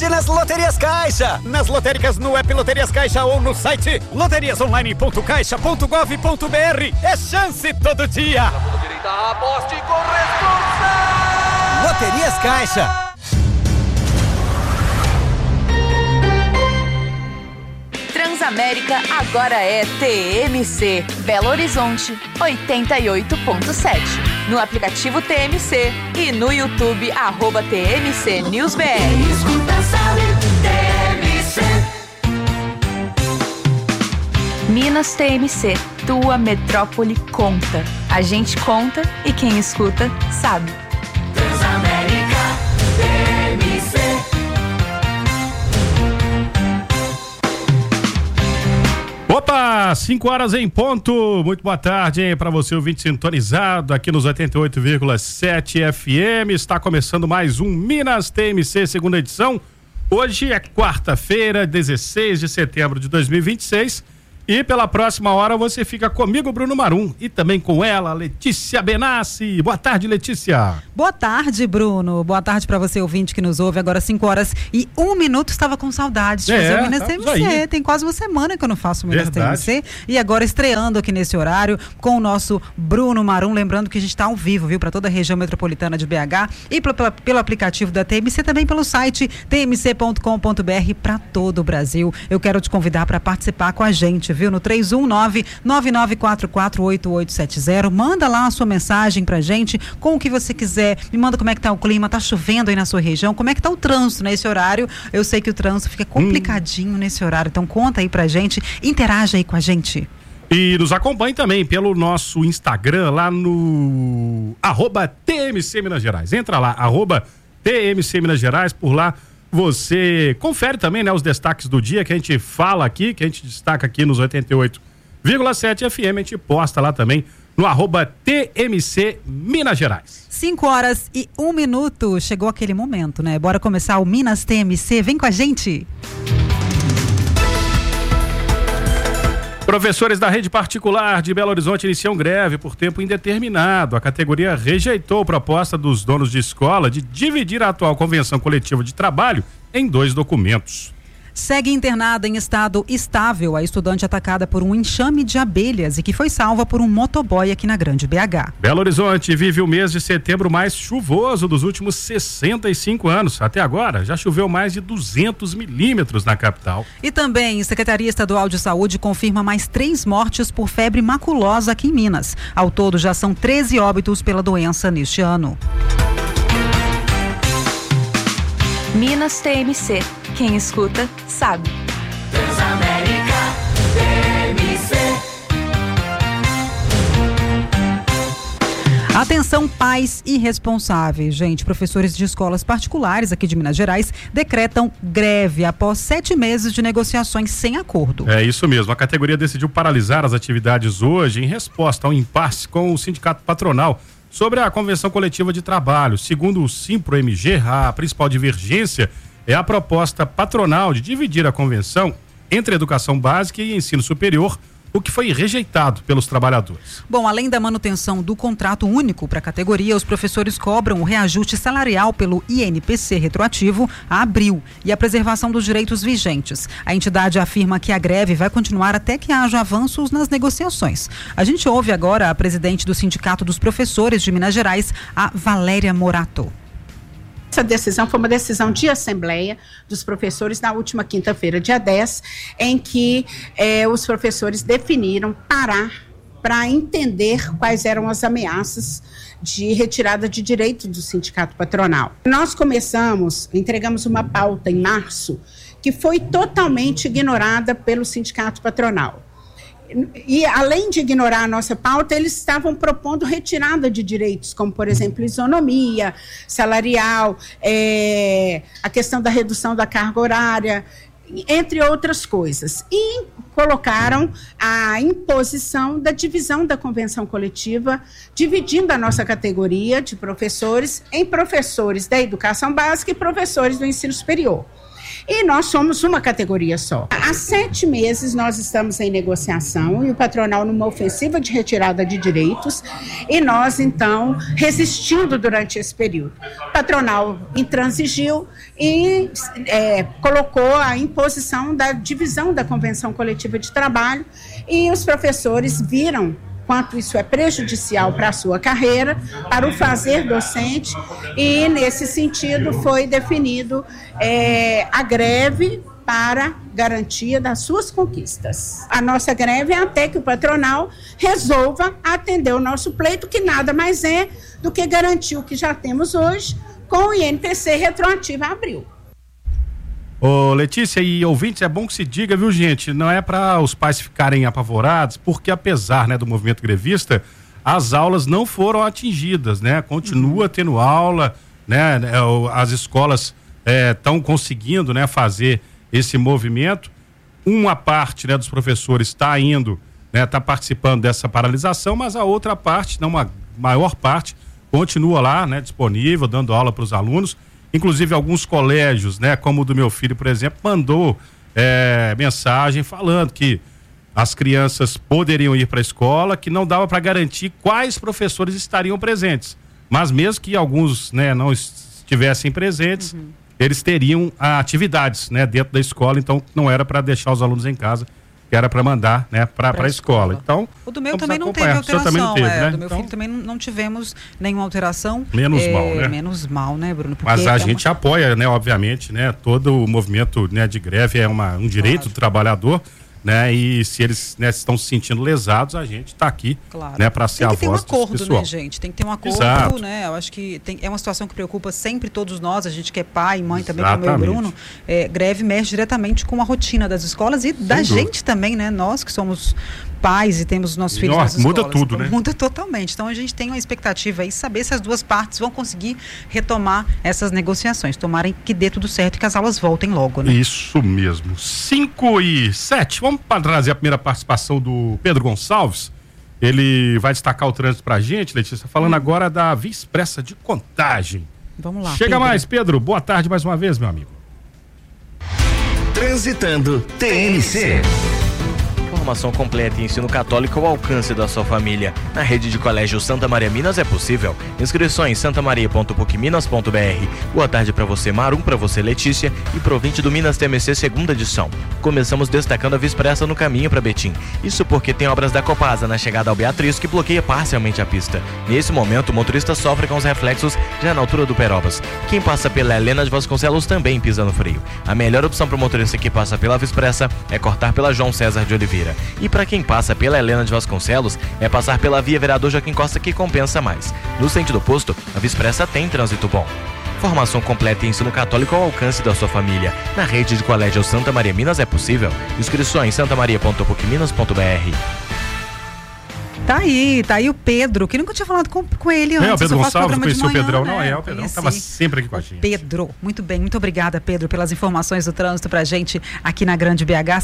Nas Loterias Caixa, nas lotéricas no app Loterias Caixa ou no site loteriasonline.caixa.gov.br. É chance todo dia. Aposte com responsa. Loterias Caixa. Transamérica agora é TMC, Belo Horizonte 88.7. No aplicativo TMC e no YouTube @TMC News BR. Escuta, sabe, TMC. Minas TMC, tua metrópole conta. A gente conta e quem escuta sabe. Transamérica, TMC. Opa, 5 horas em ponto. Muito boa tarde, hein, para você ouvinte sintonizado aqui nos 88,7 FM. Está começando mais um Minas TMC, segunda edição. Hoje é quarta-feira, 16 de setembro de 2026. E pela próxima hora você fica comigo, Bruno Marum, e também com ela, Letícia Benassi. Boa tarde, Letícia. Boa tarde, Bruno. Boa tarde para você, ouvinte, que nos ouve. Agora 5 horas e 1 minuto. Estava com saudades de fazer o Minas TMC. Aí. Tem quase uma semana que eu não faço o Minas TMC. E agora estreando aqui nesse horário com o nosso Bruno Marum. Lembrando que a gente está ao vivo, viu? Para toda a região metropolitana de BH e pelo aplicativo da TMC, também pelo site tmc.com.br para todo o Brasil. Eu quero te convidar para participar com a gente, viu? No 319-9944-8870. Manda lá a sua mensagem pra gente com o que você quiser. Me manda como é que tá o clima, tá chovendo aí na sua região, como é que tá o trânsito nesse horário. Eu sei que o trânsito fica complicadinho nesse horário, então conta aí pra gente, interaja aí com a gente. E nos acompanhe também pelo nosso Instagram, lá no @TMC Minas Gerais. Entra lá, @TMC Minas Gerais, por lá você confere também, né, os destaques do dia que a gente fala aqui, que a gente destaca aqui nos 88,7 FM, a gente posta lá também no @TMC Minas Gerais. 5 horas e 1 minuto, chegou aquele momento, né? Bora começar o Minas TMC, vem com a gente! Professores da rede particular de Belo Horizonte iniciam greve por tempo indeterminado. A categoria rejeitou a proposta dos donos de escola de dividir a atual convenção coletiva de trabalho em 2 documentos. Segue internada em estado estável a estudante atacada por um enxame de abelhas e que foi salva por um motoboy aqui na Grande BH. Belo Horizonte vive o mês de setembro mais chuvoso dos últimos 65 anos. Até agora, já choveu mais de 200 milímetros na capital. E também, a Secretaria Estadual de Saúde confirma mais 3 mortes por febre maculosa aqui em Minas. Ao todo, já são 13 óbitos pela doença neste ano. Minas TMC, quem escuta sabe. Transamérica, TMC. Atenção, pais irresponsáveis, gente. Professores de escolas particulares aqui de Minas Gerais decretam greve após 7 meses de negociações sem acordo. É isso mesmo. A categoria decidiu paralisar as atividades hoje em resposta ao impasse com o sindicato patronal sobre a convenção coletiva de trabalho. Segundo o Simpro-MG, a principal divergência é a proposta patronal de dividir a convenção entre educação básica e ensino superior, o que foi rejeitado pelos trabalhadores. Bom, além da manutenção do contrato único para a categoria, os professores cobram o reajuste salarial pelo INPC retroativo a abril e a preservação dos direitos vigentes. A entidade afirma que a greve vai continuar até que haja avanços nas negociações. A gente ouve agora a presidente do Sindicato dos Professores de Minas Gerais, a Valéria Morato. Essa decisão foi uma decisão de assembleia dos professores na última quinta-feira, dia 10, em que os professores definiram parar para entender quais eram as ameaças de retirada de direito do sindicato patronal. Nós entregamos uma pauta em março que foi totalmente ignorada pelo sindicato patronal. E, além de ignorar a nossa pauta, eles estavam propondo retirada de direitos, como, por exemplo, isonomia salarial, a questão da redução da carga horária, entre outras coisas. E colocaram a imposição da divisão da convenção coletiva, dividindo a nossa categoria de professores em professores da educação básica e professores do ensino superior. e nós somos uma categoria só. Há 7 meses nós estamos em negociação e o patronal numa ofensiva de retirada de direitos e nós, então, resistindo durante esse período. O patronal intransigiu e colocou a imposição da divisão da convenção coletiva de trabalho e os professores viram quanto isso é prejudicial para a sua carreira, para o fazer docente, e nesse sentido foi definido a greve para garantia das suas conquistas. A nossa greve é até que o patronal resolva atender o nosso pleito, que nada mais é do que garantir o que já temos hoje com o INPC retroativo a abril. Ô Letícia e ouvintes, é bom que se diga, viu gente, não é para os pais ficarem apavorados, porque apesar, né, do movimento grevista, as aulas não foram atingidas, né, continua tendo aula, né, as escolas estão conseguindo, né, fazer esse movimento, uma parte, né, dos professores está indo, né, está participando dessa paralisação, mas a outra parte, não, uma maior parte, continua lá, né, disponível, dando aula para os alunos. Inclusive alguns colégios, né, como o do meu filho, por exemplo, mandou mensagem falando que as crianças poderiam ir para a escola, que não dava para garantir quais professores estariam presentes. Mas mesmo que alguns, né, não estivessem presentes, eles teriam atividades, né, dentro da escola, então não era para deixar os alunos em casa, que era para mandar, né, para a escola. Então, o do meu também não teve alteração, também não teve, né? Do meu filho também não tivemos nenhuma alteração. Menos mal, né? Menos mal, né, Bruno? Porque mas a gente apoia, né, obviamente, né, todo o movimento, né, de greve é um direito do trabalhador, né, e se eles, né, estão se sentindo lesados, a gente está aqui, né, para ser a voz desse pessoal. Tem que ter um acordo, né, gente? Tem que ter um acordo, exato, né? Eu acho que é uma situação que preocupa sempre todos nós, a gente que é pai e mãe também, como eu e o Bruno. Greve mexe diretamente com a rotina das escolas e da gente também, né? Nós que somos pais e temos os nossos filhos nas escolas. Muda tudo, né? Muda totalmente. Então a gente tem uma expectativa aí, saber se as duas partes vão conseguir retomar essas negociações. Tomarem que dê tudo certo e que as aulas voltem logo, né? Isso mesmo. 5:07. Vamos trazer a primeira participação do Pedro Gonçalves. Ele vai destacar o trânsito pra gente, Letícia, falando agora da Via Expressa de Contagem. Vamos lá, Chega Pedro. Mais, Pedro. Boa tarde mais uma vez, meu amigo. Transitando TMC. Formação completa e ensino católico ao alcance da sua família. Na rede de colégio Santa Maria Minas é possível. Inscrições santamaria.pucminas.br. Boa tarde para você, Marum, para você, Letícia, e pro ouvinte do Minas TMC segunda edição. Começamos destacando a Via Expressa no caminho para Betim. Isso porque tem obras da Copasa na chegada ao Beatriz que bloqueia parcialmente a pista. Nesse momento, o motorista sofre com os reflexos já na altura do Perobas. Quem passa pela Helena de Vasconcelos também pisa no freio. A melhor opção para o motorista que passa pela Via Expressa é cortar pela João César de Oliveira. E para quem passa pela Helena de Vasconcelos, é passar pela Via Vereador Joaquim Costa que compensa mais. No sentido oposto, a Via Expressa tem trânsito bom. Formação completa e ensino católico ao alcance da sua família. Na rede de colégio Santa Maria Minas é possível. Inscrições santamaria.pucminas.br. Tá aí o Pedro, que nunca tinha falado com ele antes. O Pedro Gonçalves, conheci o Pedrão, né? Não, o Pedrão estava sempre aqui com a gente. Pedro, muito bem, muito obrigada, Pedro, pelas informações do trânsito pra gente aqui na Grande BH,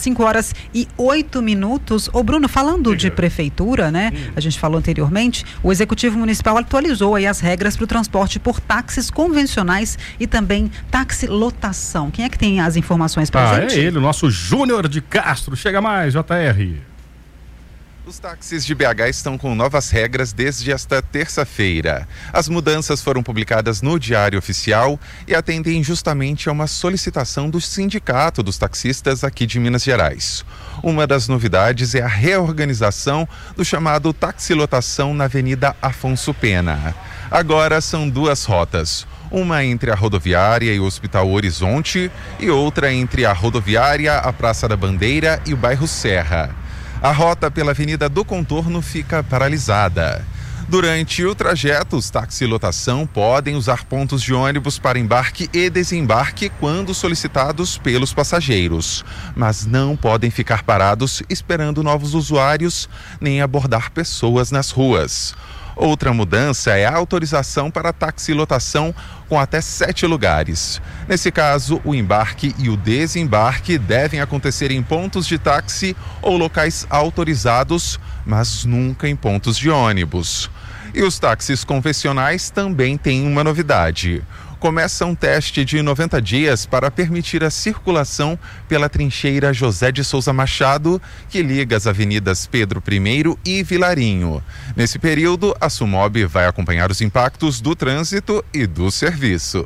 5:08. Ô Bruno, falando de prefeitura, né? A gente falou anteriormente, o Executivo Municipal atualizou aí as regras para o transporte por táxis convencionais e também taxilotação. Quem é que tem as informações pra gente? É ele, o nosso Júnior de Castro. Chega mais, JR. Os táxis de BH estão com novas regras desde esta terça-feira. As mudanças foram publicadas no Diário Oficial e atendem justamente a uma solicitação do Sindicato dos Taxistas aqui de Minas Gerais. Uma das novidades é a reorganização do chamado taxilotação na Avenida Afonso Pena. Agora são 2 rotas. Uma entre a rodoviária e o Hospital Horizonte e outra entre a rodoviária, a Praça da Bandeira e o bairro Serra. A rota pela Avenida do Contorno fica paralisada. Durante o trajeto, os taxilotação podem usar pontos de ônibus para embarque e desembarque quando solicitados pelos passageiros, mas não podem ficar parados esperando novos usuários nem abordar pessoas nas ruas. Outra mudança é a autorização para taxilotação com até 7 lugares. Nesse caso, o embarque e o desembarque devem acontecer em pontos de táxi ou locais autorizados, mas nunca em pontos de ônibus. E os táxis convencionais também têm uma novidade. começa um teste de 90 dias para permitir a circulação pela trincheira José de Souza Machado, que liga as avenidas Pedro I e Vilarinho. Nesse período, a Sumob vai acompanhar os impactos do trânsito e do serviço.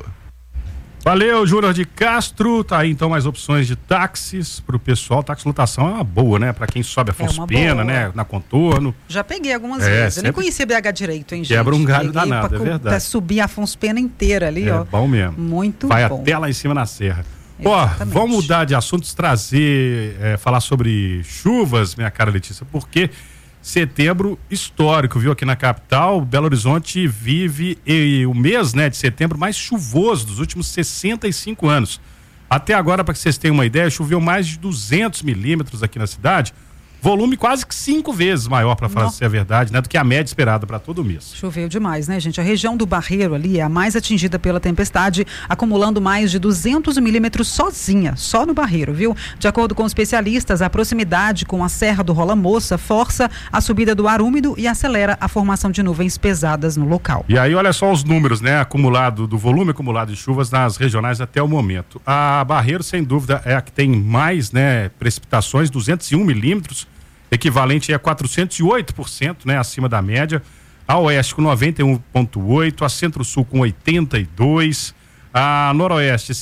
Valeu, Júnior de Castro. Tá aí então mais opções de táxis pro pessoal. Táxi lotação é uma boa, né? Pra quem sobe Afonso Pena, né? Na Contorno. Já peguei algumas vezes. Eu nem conhecia BH direito, hein, gente? Quebra um galho danado, é verdade. Pra subir a Afonso Pena inteira ali, ó. É bom mesmo. Muito Vai bom. até lá em cima na serra. Ó, vamos mudar de assuntos, falar sobre chuvas, minha cara Letícia, porque setembro histórico, viu, aqui na capital. Belo Horizonte vive o mês, né, de setembro mais chuvoso dos últimos 65 anos. Até agora, para que vocês tenham uma ideia, choveu mais de 200 milímetros aqui na cidade. Volume quase que 5 vezes maior, para falar a verdade, né, do que a média esperada para todo mês. Choveu demais, né, gente? A região do Barreiro ali é a mais atingida pela tempestade, acumulando mais de 200 milímetros sozinha, só no Barreiro, viu? De acordo com especialistas, a proximidade com a Serra do Rola Moça força a subida do ar úmido e acelera a formação de nuvens pesadas no local. E aí, olha só os números, né, do volume acumulado de chuvas nas regionais até o momento. A Barreiro, sem dúvida, é a que tem mais, né, precipitações, 201 milímetros, equivalente a 408%, né, acima da média. A Oeste com 91,8%, a Centro-Sul com 82%, a Noroeste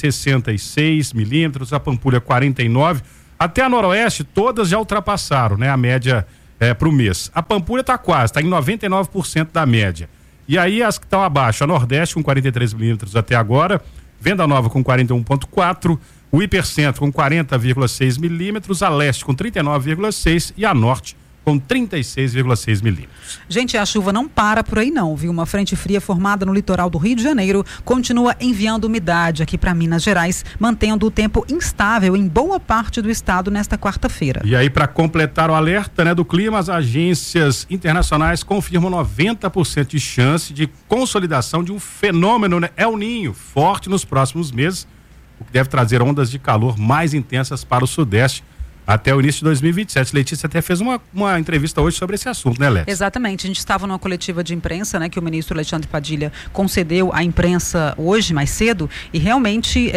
66 milímetros, a Pampulha 49%. Até a Noroeste, todas já ultrapassaram, né, a média para o mês. A Pampulha está quase, está em 99% da média. E aí as que estão abaixo, a Nordeste com 43 milímetros até agora, Venda Nova com 41,4%, o Hipercentro com 40,6 milímetros, a Leste com 39,6 e a Norte com 36,6 milímetros. Gente, a chuva não para por aí não, viu? Uma frente fria formada no litoral do Rio de Janeiro continua enviando umidade aqui para Minas Gerais, mantendo o tempo instável em boa parte do estado nesta quarta-feira. E aí, para completar o alerta, né, do clima, as agências internacionais confirmam 90% de chance de consolidação de um fenômeno, né, El Niño, forte nos próximos meses, o que deve trazer ondas de calor mais intensas para o Sudeste até o início de 2027. Letícia até fez uma entrevista hoje sobre esse assunto, né, Letícia? Exatamente. A gente estava numa coletiva de imprensa, né, que o ministro Alexandre Padilha concedeu à imprensa hoje, mais cedo, e realmente,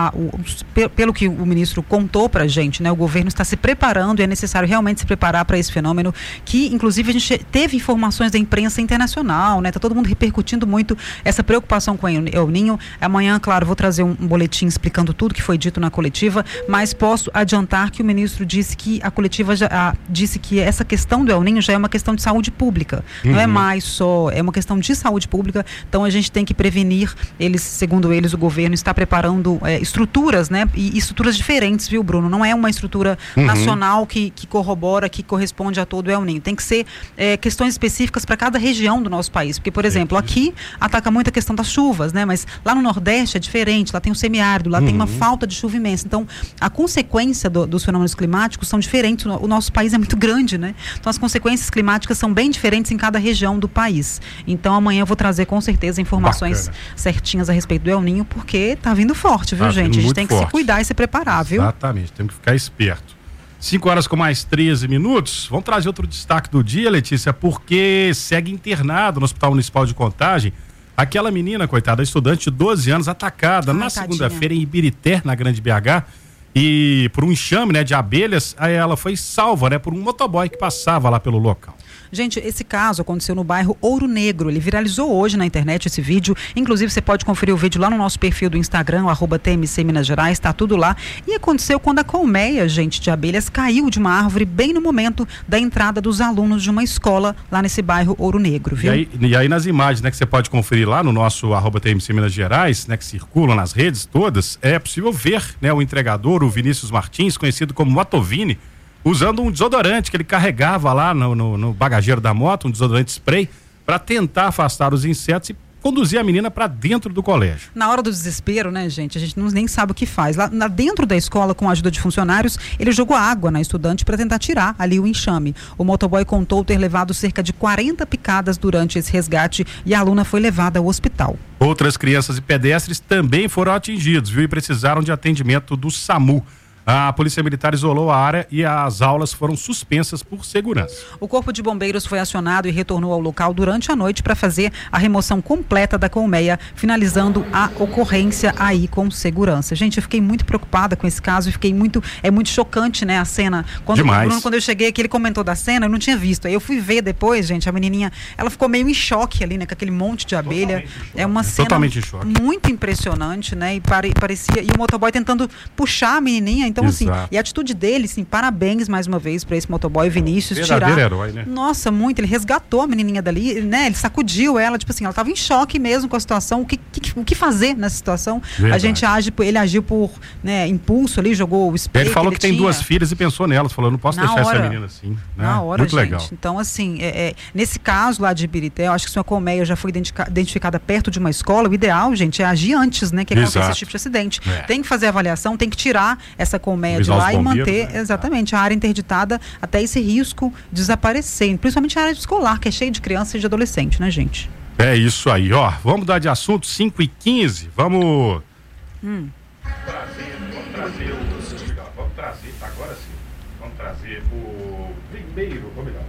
pelo que o ministro contou pra gente, né, o governo está se preparando e é necessário realmente se preparar para esse fenômeno, que inclusive a gente teve informações da imprensa internacional, né, tá todo mundo repercutindo muito essa preocupação com o El Niño. Amanhã, claro, vou trazer um boletim explicando tudo que foi dito na coletiva, mas posso adiantar que o ministro disse que a coletiva disse que essa questão do El Niño já é uma questão de saúde pública, não é mais só, é uma questão de saúde pública, então a gente tem que prevenir. Segundo eles, o governo está preparando estruturas, né, e estruturas diferentes, viu, Bruno? Não é uma estrutura nacional que corrobora, que corresponde a todo o El Niño, tem que ser questões específicas para cada região do nosso país, porque, por exemplo, aqui ataca muito a questão das chuvas, né, mas lá no Nordeste é diferente, lá tem o semiárido, lá tem uma falta de chuva imensa, então a consequência dos fenômenos climáticos são diferentes. O nosso país é muito grande, né? Então as consequências climáticas são bem diferentes em cada região do país. Então amanhã eu vou trazer com certeza informações certinhas a respeito do El Niño, porque tá vindo forte, viu, gente? A gente tem que se cuidar e se preparar, viu? Exatamente, tem que ficar esperto. 5 horas com mais 13 minutos. Vamos trazer outro destaque do dia, Letícia, porque segue internado no Hospital Municipal de Contagem aquela menina, coitada, estudante de 12 anos, atacada na segunda-feira em Ibirité, na Grande BH. E por um enxame, né, de abelhas, aí ela foi salva, né, por um motoboy que passava lá pelo local. Gente, esse caso aconteceu no bairro Ouro Negro. Ele viralizou hoje na internet, esse vídeo. Inclusive, você pode conferir o vídeo lá no nosso perfil do Instagram, @TMC Minas Gerais, tá tudo lá. E aconteceu quando a colmeia, gente, de abelhas caiu de uma árvore bem no momento da entrada dos alunos de uma escola lá nesse bairro Ouro Negro, viu? E aí nas imagens, né, que você pode conferir lá no nosso @TMC Minas Gerais, né, que circulam nas redes todas, é possível ver, né, o entregador, o Vinícius Martins, conhecido como Motovini, usando um desodorante que ele carregava lá no bagageiro da moto, um desodorante spray, para tentar afastar os insetos e conduzir a menina para dentro do colégio. Na hora do desespero, né, gente, a gente nem sabe o que faz. Lá dentro da escola, com a ajuda de funcionários, ele jogou água na estudante para tentar tirar ali o enxame. O motoboy contou ter levado cerca de 40 picadas durante esse resgate e a aluna foi levada ao hospital. Outras crianças e pedestres também foram atingidos, viu, e precisaram de atendimento do SAMU. A Polícia Militar isolou a área e as aulas foram suspensas por segurança. O Corpo de Bombeiros foi acionado e retornou ao local durante a noite para fazer a remoção completa da colmeia, finalizando a ocorrência aí com segurança. Gente, eu fiquei muito preocupada com esse caso e fiquei muito chocante, né, a cena. Quando eu cheguei aqui, ele comentou da cena, eu não tinha visto. Aí eu fui ver depois, gente, a menininha, ela ficou meio em choque ali, né, com aquele monte de abelha. É uma cena muito impressionante, né, e parecia, e o motoboy tentando puxar a menininha. Então, assim, e a atitude dele, assim, parabéns mais uma vez para esse motoboy Vinícius. Verdadeiro herói, né? Nossa, muito. Ele resgatou a menininha dali, né? Ele sacudiu ela, tipo assim, ela estava em choque mesmo com a situação. O que fazer nessa situação? Verdade. Ele agiu por, né, impulso ali, jogou o spray. Ele falou que tem 2 filhas e pensou nelas, falou, não posso deixar essa menina assim. Né? Na hora, muito gente. Legal. Então, assim, nesse caso lá de Ibirité, eu acho que se uma colmeia já foi identificada perto de uma escola, o ideal, gente, é agir antes, né, que aconteça esse tipo de acidente. Tem que fazer a avaliação, tem que tirar essa colmeia de lá e manter exatamente a área interditada até esse risco desaparecer, principalmente a área escolar, que é cheia de crianças e de adolescentes, né, gente? É isso aí, ó. Vamos mudar de assunto, 5h15. Vamos trazer o primeiro, ou melhor.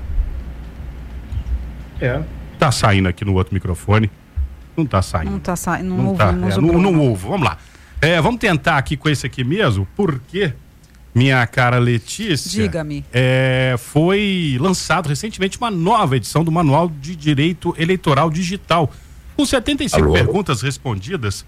Tá saindo aqui no outro microfone. Não tá saindo. Não tá saindo, não ouve. Vamos lá. Vamos tentar aqui com esse aqui mesmo, porque, minha cara Letícia, diga-me. Foi lançado recentemente uma nova edição do Manual de Direito Eleitoral Digital, com 75 perguntas respondidas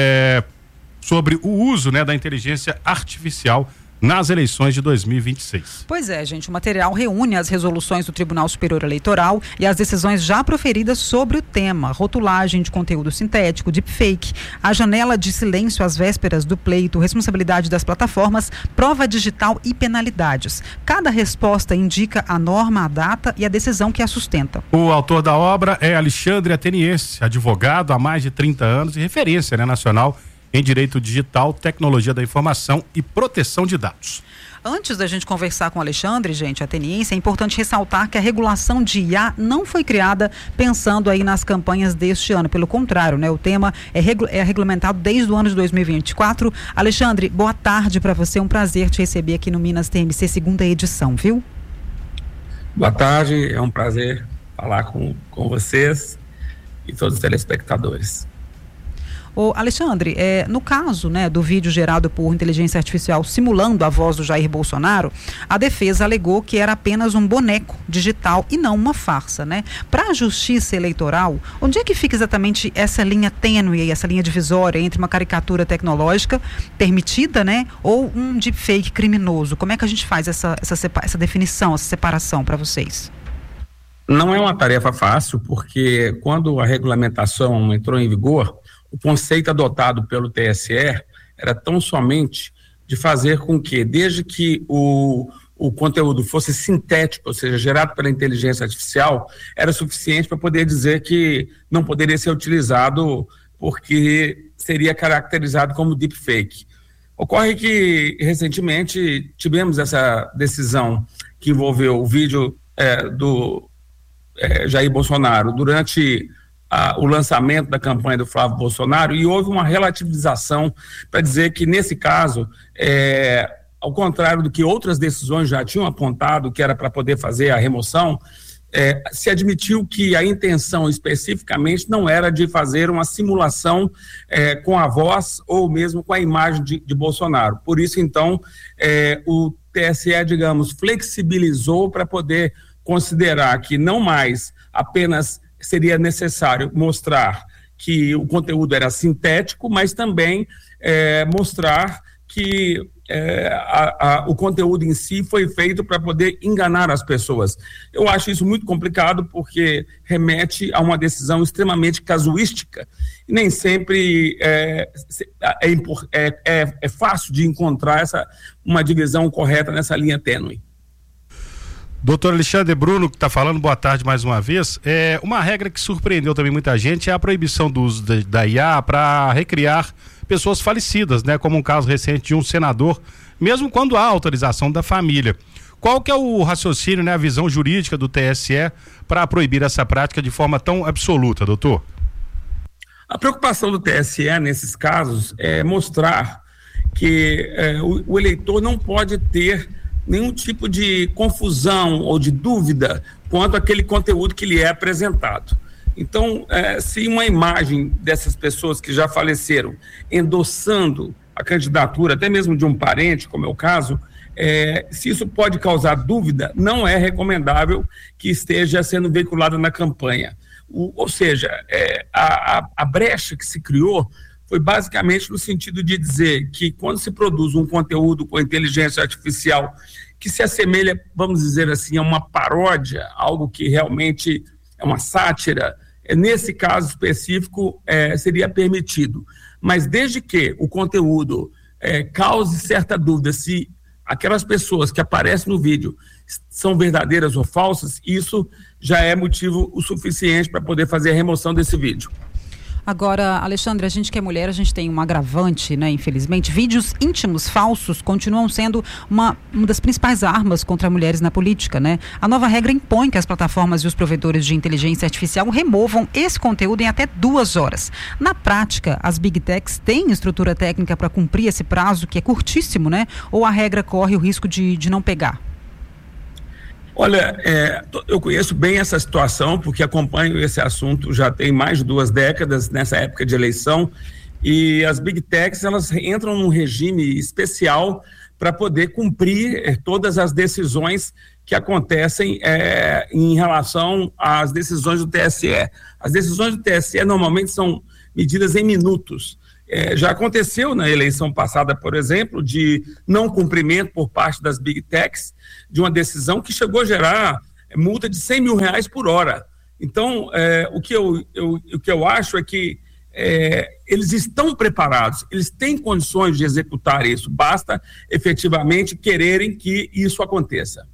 sobre o uso, né, da inteligência artificial nas eleições de 2026. Pois é, gente, o material reúne as resoluções do Tribunal Superior Eleitoral e as decisões já proferidas sobre o tema: rotulagem de conteúdo sintético, deepfake, a janela de silêncio às vésperas do pleito, responsabilidade das plataformas, prova digital e penalidades. Cada resposta indica a norma, a data e a decisão que a sustenta. O autor da obra é Alexandre Ateniense, advogado há mais de 30 anos e referência, né, nacional em direito digital, tecnologia da informação e proteção de dados. Antes da gente conversar com o Alexandre, gente, ateniense, é importante ressaltar que a regulação de IA não foi criada pensando aí nas campanhas deste ano. Pelo contrário, né? O tema é regulamentado desde o ano de 2024. Alexandre, boa tarde para você. Um prazer te receber aqui no Minas TMC, segunda edição, viu? Boa tarde, é um prazer falar com vocês e todos os telespectadores. Ô Alexandre, no caso, né, do vídeo gerado por inteligência artificial simulando a voz do Jair Bolsonaro, a defesa alegou que era apenas um boneco digital e não uma farsa, né? Para a justiça eleitoral, onde é que fica exatamente essa linha tênue, essa linha divisória entre uma caricatura tecnológica permitida, né, ou um deepfake criminoso? Como é que a gente faz essa definição, essa separação para vocês? Não é uma tarefa fácil, porque quando a regulamentação entrou em vigor, o conceito adotado pelo TSE era tão somente de fazer com que, desde que o conteúdo fosse sintético, ou seja, gerado pela inteligência artificial, era suficiente para poder dizer que não poderia ser utilizado porque seria caracterizado como deepfake. Ocorre que, recentemente, tivemos essa decisão que envolveu o vídeo do Jair Bolsonaro durante o lançamento da campanha do Flávio Bolsonaro, e houve uma relativização para dizer que, nesse caso, ao contrário do que outras decisões já tinham apontado, que era para poder fazer a remoção, se admitiu que a intenção especificamente não era de fazer uma simulação com a voz ou mesmo com a imagem de Bolsonaro. Por isso, então, o TSE, digamos, flexibilizou para poder considerar que não mais apenas seria necessário mostrar que o conteúdo era sintético, mas também mostrar que o conteúdo em si foi feito para poder enganar as pessoas. Eu acho isso muito complicado, porque remete a uma decisão extremamente casuística e nem sempre é fácil de encontrar uma divisão correta nessa linha tênue. Doutor Alexandre Bruno, que está falando, boa tarde mais uma vez. Uma regra que surpreendeu também muita gente é a proibição do uso da IA para recriar pessoas falecidas, né? Como um caso recente de um senador, mesmo quando há autorização da família. Qual que é o raciocínio, né, a visão jurídica do TSE para proibir essa prática de forma tão absoluta, doutor? A preocupação do TSE nesses casos é mostrar que o eleitor não pode ter nenhum tipo de confusão ou de dúvida quanto àquele conteúdo que lhe é apresentado. Então, se uma imagem dessas pessoas que já faleceram endossando a candidatura, até mesmo de um parente, como é o caso, se isso pode causar dúvida, não é recomendável que esteja sendo veiculada na campanha. Ou seja, a brecha que se criou foi basicamente no sentido de dizer que quando se produz um conteúdo com inteligência artificial que se assemelha, vamos dizer assim, a uma paródia, algo que realmente é uma sátira, nesse caso específico seria permitido. Mas desde que o conteúdo cause certa dúvida se aquelas pessoas que aparecem no vídeo são verdadeiras ou falsas, isso já é motivo o suficiente para poder fazer a remoção desse vídeo. Agora, Alexandre, a gente que é mulher, a gente tem um agravante, né? Infelizmente, vídeos íntimos falsos continuam sendo uma das principais armas contra mulheres na política, né? A nova regra impõe que as plataformas e os provedores de inteligência artificial removam esse conteúdo em até 2 horas. Na prática, as Big Techs têm estrutura técnica para cumprir esse prazo, que é curtíssimo, né? Ou a regra corre o risco de não pegar? Olha, eu conheço bem essa situação, porque acompanho esse assunto já tem mais de 2 décadas, nessa época de eleição, e as Big Techs, elas entram num regime especial para poder cumprir todas as decisões que acontecem em relação às decisões do TSE. As decisões do TSE normalmente são medidas em minutos. Já aconteceu na eleição passada, por exemplo, de não cumprimento por parte das Big Techs de uma decisão que chegou a gerar multa de R$100 mil por hora. Então, o que eu acho é que eles estão preparados, eles têm condições de executar isso, basta efetivamente quererem que isso aconteça.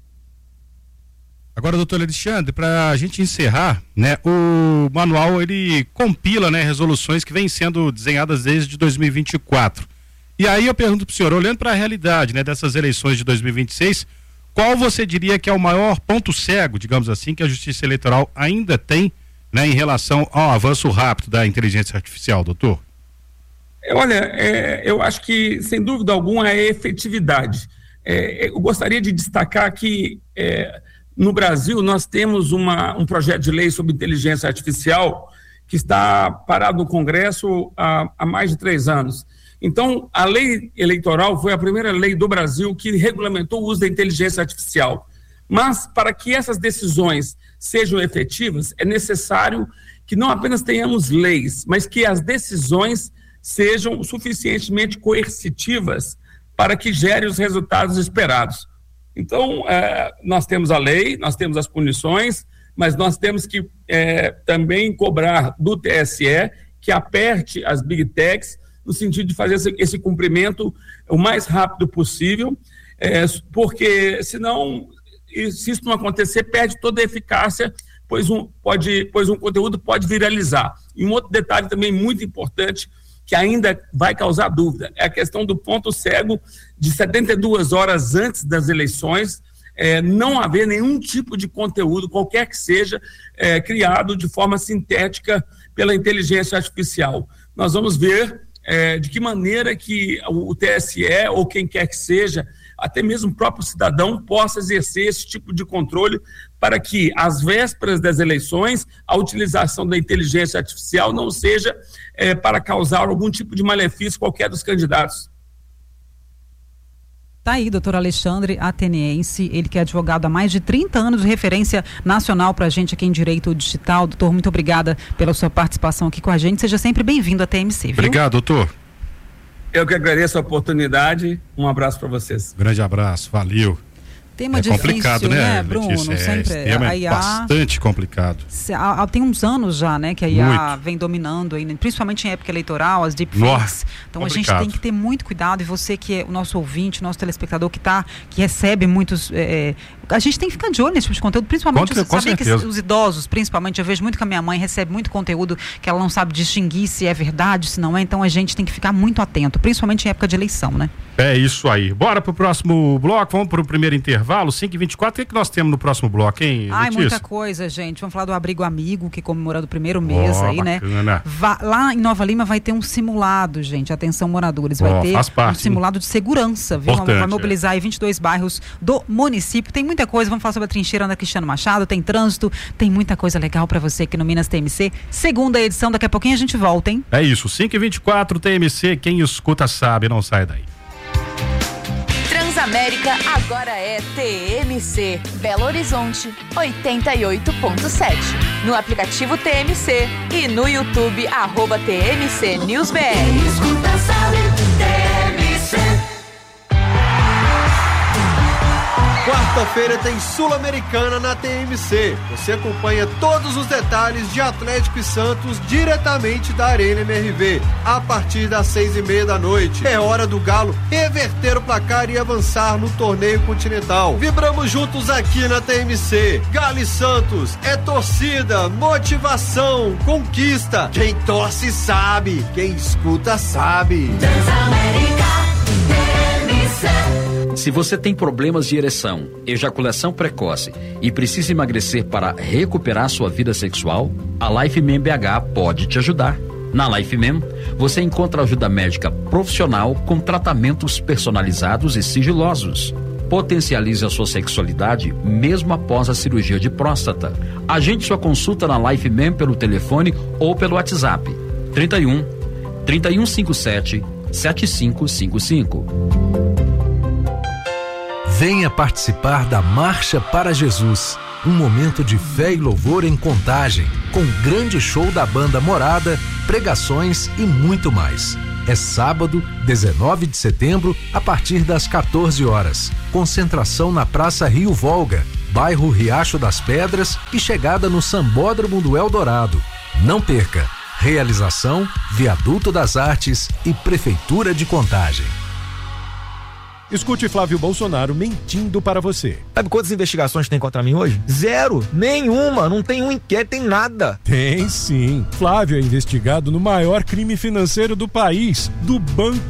Agora, doutor Alexandre, para a gente encerrar, né, o manual ele compila, né, resoluções que vêm sendo desenhadas desde 2024. E aí eu pergunto para o senhor, olhando para a realidade, né, dessas eleições de 2026, qual você diria que é o maior ponto cego, digamos assim, que a Justiça Eleitoral ainda tem, né, em relação ao avanço rápido da inteligência artificial, doutor? Olha, eu acho que, sem dúvida alguma, é a efetividade. Eu gostaria de destacar que no Brasil, nós temos um projeto de lei sobre inteligência artificial que está parado no Congresso há mais de 3 anos. Então, a lei eleitoral foi a primeira lei do Brasil que regulamentou o uso da inteligência artificial. Mas, para que essas decisões sejam efetivas, é necessário que não apenas tenhamos leis, mas que as decisões sejam suficientemente coercitivas para que gerem os resultados esperados. Então, nós temos a lei, nós temos as punições, mas nós temos que também cobrar do TSE que aperte as Big Techs no sentido de fazer esse cumprimento o mais rápido possível, porque senão, se isso não acontecer, perde toda a eficácia, pois um conteúdo pode viralizar. E um outro detalhe também muito importante, que ainda vai causar dúvida, é a questão do ponto cego de 72 horas antes das eleições, não haver nenhum tipo de conteúdo, qualquer que seja, criado de forma sintética pela inteligência artificial. Nós vamos ver de que maneira que o TSE, ou quem quer que seja, até mesmo o próprio cidadão, possa exercer esse tipo de controle para que, às vésperas das eleições, a utilização da inteligência artificial não seja para causar algum tipo de malefício qualquer dos candidatos. Tá aí, doutor Alexandre, ateniense, ele que é advogado há mais de 30 anos, referência nacional para a gente aqui em Direito Digital. Doutor, muito obrigada pela sua participação aqui com a gente. Seja sempre bem-vindo à TMC, viu? Obrigado, doutor. Eu que agradeço a oportunidade. Um abraço para vocês. Grande abraço, valeu. Tema difícil, complicado, né, Bruno? Letícia? Sempre. Esse tema é bastante complicado. Tem uns anos já, né, que a IA vem dominando, aí, principalmente em época eleitoral, as deepfakes. Então complicado. A gente tem que ter muito cuidado, e você que é o nosso ouvinte, o nosso telespectador que recebe muitos... a gente tem que ficar de olho nesse tipo de conteúdo, principalmente você saber que os idosos, principalmente, eu vejo muito que a minha mãe recebe muito conteúdo que ela não sabe distinguir se é verdade, se não é, então a gente tem que ficar muito atento, principalmente em época de eleição, né? É isso aí. Bora pro próximo bloco, vamos pro primeiro intervalo. intervalo, 5h24. O que nós temos no próximo bloco, hein, Letícia? Muita coisa, gente. Vamos falar do Abrigo Amigo, que comemorando o primeiro mês aí, bacana, né? Lá em Nova Lima vai ter um simulado, gente. Atenção, moradores. Vai ter um simulado de segurança, viu? Vai mobilizar aí 22 bairros do município. Tem muita coisa. Vamos falar sobre a trincheira da Cristiano Machado, tem trânsito, tem muita coisa legal pra você aqui no Minas TMC. Segunda edição, daqui a pouquinho a gente volta, hein? É isso, 5h24 TMC, quem escuta sabe, não sai daí. Transamérica agora é TMC, Belo Horizonte 88.7. No aplicativo TMC e no YouTube @TMC News BR. Quem escuta sabe, TMC. Quarta-feira tem Sul-Americana na TMC. Você acompanha todos os detalhes de Atlético e Santos diretamente da Arena MRV, a partir das 6h30 da noite. É hora do Galo reverter o placar e avançar no torneio continental. Vibramos juntos aqui na TMC. Galo e Santos é torcida, motivação, conquista. Quem torce sabe, quem escuta sabe. Transamérica TMC. Se você tem problemas de ereção, ejaculação precoce e precisa emagrecer para recuperar sua vida sexual, a LifeMem BH pode te ajudar. Na LifeMem, você encontra ajuda médica profissional com tratamentos personalizados e sigilosos. Potencialize a sua sexualidade mesmo após a cirurgia de próstata. Agende sua consulta na LifeMem pelo telefone ou pelo WhatsApp 31 3157 7555. Venha participar da Marcha para Jesus, um momento de fé e louvor em Contagem, com grande show da banda Morada, pregações e muito mais. É sábado, 19 de setembro, a partir das 14 horas. Concentração na Praça Rio Volga, bairro Riacho das Pedras e chegada no Sambódromo do Eldorado. Não perca! Realização, Viaduto das Artes e Prefeitura de Contagem. Escute Flávio Bolsonaro mentindo para você. Sabe quantas investigações tem contra mim hoje? Zero. Nenhuma. Não tem um inquérito, tem nada. Tem sim. Flávio é investigado no maior crime financeiro do país, do Banco